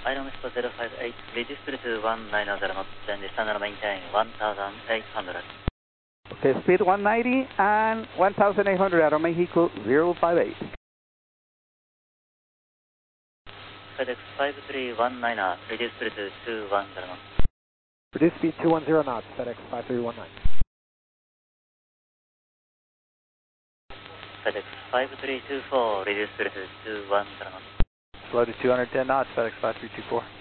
Iron Mexico 058, reduce speed to 190 knots, change standard maintain 1800. Okay, speed 190 and 1800, Aero Mexico 058. FedEx 5319, reduce speed to 210 knots. Reduce speed 210 knots, FedEx 5319. FedEx 5324, reduce speed to 210 knots. Slow to 210 knots, FedEx 5324.